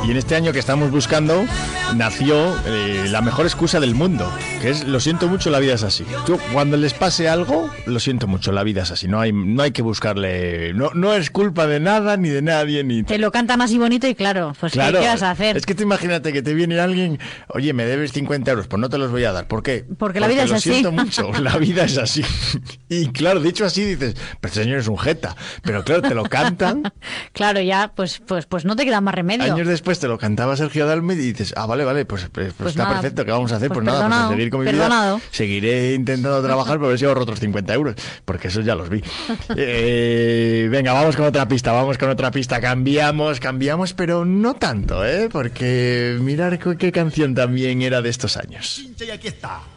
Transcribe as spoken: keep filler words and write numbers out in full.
Y en este año que estamos buscando nació eh, la mejor excusa del mundo, que es lo siento mucho, la vida es así. Tú, cuando les pase algo, lo siento mucho, la vida es así. No hay, no hay que buscarle, no, no es culpa de nada ni de nadie ni. Te lo canta más y bonito y claro, pues claro, ¿qué vas a hacer? Es que tú imagínate que te viene alguien, oye, me debes cincuenta euros, pues no te los voy a dar. ¿Por qué? Porque, Porque la vida es lo así. Lo siento mucho, la vida es así. Y claro, dicho así dices, pero este señor es un jeta. Pero claro, te lo cantan. Claro, ya, pues, pues, pues no te queda más remedio. Años después te lo cantaba Sergio Dalma y dices, ah, vale, vale, pues, pues, pues está nada, perfecto, ¿qué vamos a hacer? Pues, pues nada, pues a seguir con mi perdonado. vida. Seguiré intentando trabajar para ver si ahorro otros cincuenta euros, porque esos ya los vi. eh, venga, vamos con otra pista, vamos con otra pista. Cambiamos, cambiamos, pero no tanto, ¿eh? Porque mirar qué canción también era de estos años. Y aquí está.